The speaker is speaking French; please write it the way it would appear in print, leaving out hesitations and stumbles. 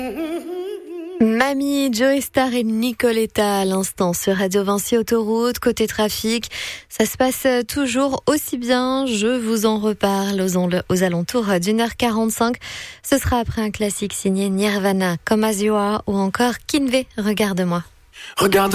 Mamie, Joey Star et Nicoletta à l'instant sur Radio Vinci Autoroute. Côté trafic, ça se passe toujours aussi bien. Je vous en reparle aux alentours d'1h45. Ce sera après un classique signé Nirvana, Come As You Are ou encore Kinvey, Regarde-moi. Regarde